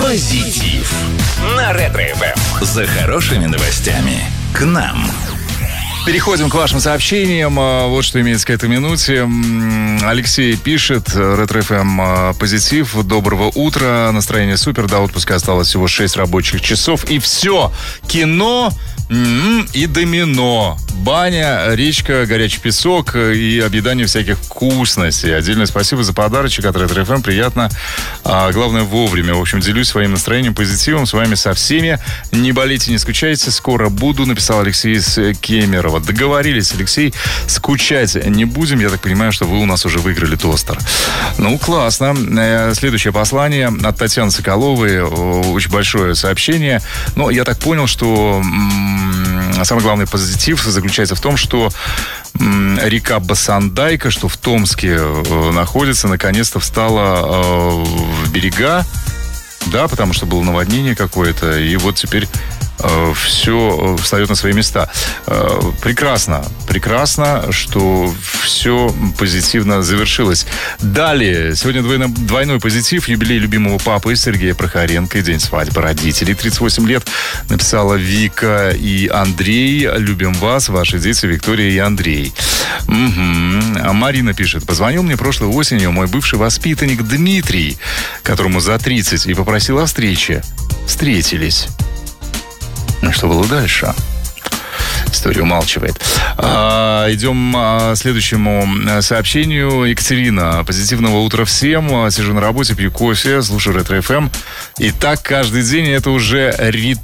Позитив на Ретро-ФМ. За хорошими новостями к нам. Переходим к вашим сообщениям. Вот что имеется к этой минуте. Алексей пишет: Ретро-ФМ, позитив, доброго утра, настроение супер, до отпуска осталось всего 6 рабочих часов. И все, кино и домино. Баня, речка, горячий песок и объедание всяких вкусностей. Отдельное спасибо за подарочек от Ретро-ФМ. Приятно, главное вовремя. В общем, делюсь своим настроением, позитивом с вами со всеми. Не болейте, не скучайте. Скоро буду, написал Алексей из Кемерово. Договорились, Алексей, скучать не будем. Я так понимаю, что вы у нас уже выиграли тостер. Ну, классно. Следующее послание от Татьяны Соколовой. Очень большое сообщение. Но я так понял, что самый главный позитив заключается в том, что река Басандайка, что в Томске находится, наконец-то встала в берега. Да, потому что было наводнение какое-то. И вот теперь все встает на свои места. Прекрасно, что все позитивно завершилось. Далее, сегодня двойной позитив. Юбилей любимого папы Сергея Прохоренко. День свадьбы родителей. 38 лет. Написала Вика и Андрей. Любим вас, ваши дети Виктория и Андрей. А Марина пишет: позвонил мне прошлой осенью мой бывший воспитанник Дмитрий, которому за 30, и попросил о встрече. Встретились. Ну, что было дальше? История умалчивает. Идем к следующему сообщению. Екатерина. Позитивного утра всем. Сижу на работе, пью кофе, слушаю Ретро-ФМ. И так каждый день это уже ритуал.